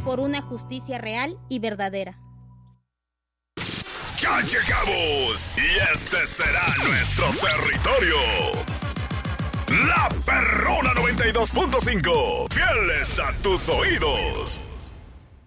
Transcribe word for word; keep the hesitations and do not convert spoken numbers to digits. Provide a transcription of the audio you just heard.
por una justicia real y verdadera. ¡Ya llegamos! Y este será nuestro territorio. La Perrona noventa y dos punto cinco. Fieles a tus oídos.